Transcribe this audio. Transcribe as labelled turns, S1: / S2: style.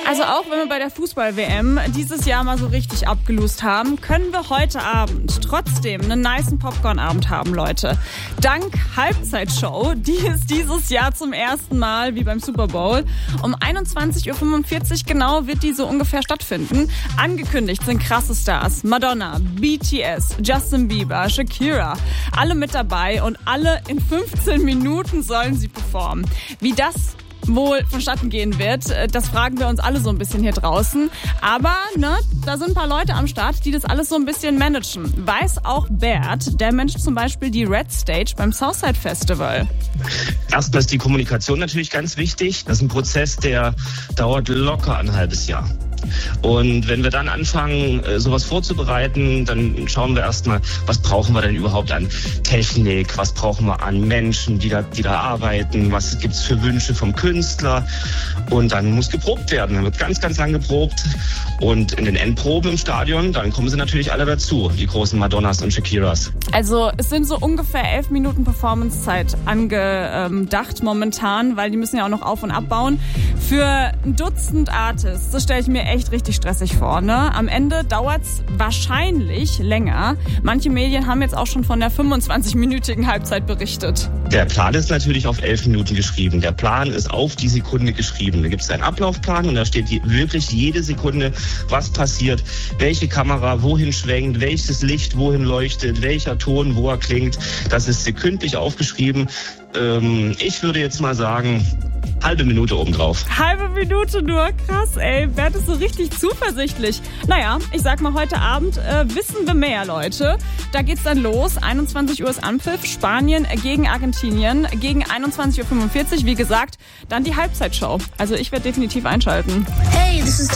S1: Also auch wenn wir bei der Fußball-WM dieses Jahr mal so richtig abgelost haben, können wir heute Abend trotzdem einen nicen Popcorn-Abend haben, Leute. Dank Halbzeitshow, die ist dieses Jahr zum ersten Mal wie beim Super Bowl. Um 21.45 Uhr genau wird die so ungefähr stattfinden. Angekündigt sind krasse Stars. Madonna, BTS, Justin Bieber, Shakira. Alle mit dabei und alle in 15 Minuten sollen sie performen. Wie das wohl vonstatten gehen wird, das fragen wir uns alle so ein bisschen hier draußen. Aber da sind ein paar Leute am Start, die das alles so ein bisschen managen. Weiß auch Bert, der managt zum Beispiel die Red Stage beim Southside Festival.
S2: Erstmal ist die Kommunikation natürlich ganz wichtig. Das ist ein Prozess, der dauert locker ein halbes Jahr. Und wenn wir dann anfangen, sowas vorzubereiten, dann schauen wir erstmal, was brauchen wir denn überhaupt an Technik, was brauchen wir an Menschen, die da arbeiten, was gibt's für Wünsche vom Künstler. Und dann muss geprobt werden. Dann wird ganz, ganz lang geprobt. Und in den Endproben im Stadion, dann kommen sie natürlich alle dazu, die großen Madonnas und Shakiras.
S1: Also es sind so ungefähr 11 Minuten Performance-Zeit angedacht momentan, weil die müssen ja auch noch auf- und abbauen. Für ein Dutzend Artists, das stelle ich mir echt richtig stressig vor. Ne? Am Ende dauert's wahrscheinlich länger. Manche Medien haben jetzt auch schon von der 25-minütigen Halbzeit berichtet.
S2: Der Plan ist natürlich auf 11 Minuten geschrieben. Der Plan ist auf die Sekunde geschrieben. Da gibt es einen Ablaufplan und da steht wirklich jede Sekunde, was passiert, welche Kamera wohin schwenkt, welches Licht wohin leuchtet, welcher Ton wo er klingt. Das ist sekündlich aufgeschrieben. Ich würde jetzt mal sagen, halbe Minute obendrauf.
S1: Halbe Minute nur? Krass, ey. Bert ist so richtig zuversichtlich. Naja, ich sag mal, heute Abend wissen wir mehr, Leute. Da geht's dann los. 21 Uhr ist Anpfiff. Spanien gegen Argentinien. Gegen 21.45 Uhr, wie gesagt, dann die Halbzeitshow. Also ich werde definitiv einschalten.
S3: Hey, this is